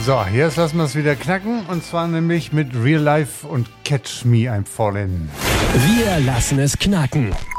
So, jetzt lassen wir es wieder knacken. Und zwar nämlich mit Real Life und Catch Me I'm Falling. Wir lassen es knacken.